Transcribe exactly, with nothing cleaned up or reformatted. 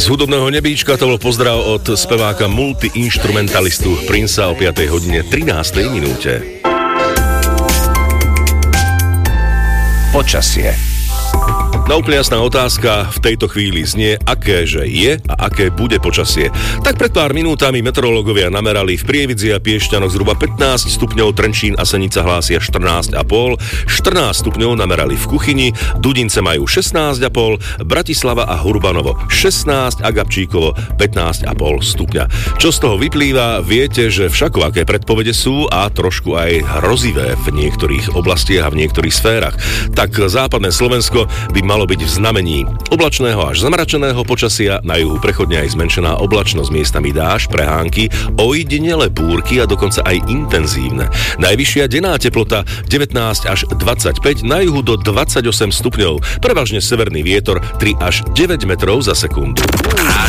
Z hudobného nebíčka to bol pozdrav od speváka multiinstrumentalistu Princea o piatej hodine trinástej minúte. Počasie. No úplne jasná otázka v tejto chvíli znie, aké že je a aké bude počasie. Tak pred pár minútami meteorológovia namerali v Prievidzi a Piešťanoch zhruba pätnásť stupňov, Trenčín a Senica hlásia štrnásť a pol, štrnásť stupňov namerali v Kuchyni, Dudince majú šestnásť a pol, Bratislava a Hurbanovo šestnásť a Gabčíkovo pätnásť a pol stupňa. Čo z toho vyplýva? Viete, že všakovaké predpovede sú a trošku aj hrozivé v niektorých oblastiach a v niektorých sférach. Tak západné Slovensko by malo byť v znamení oblačného až zamračeného počasia, na juhu prechodne aj zmenšená oblačnosť, miestami dážď, prehánky, ojedinele búrky a dokonca aj intenzívne. Najvyššia denná teplota devätnásť až dvadsaťpäť, na juhu do dvadsaťosem stupňov, prevažne severný vietor tri až deväť metrov za sekundu.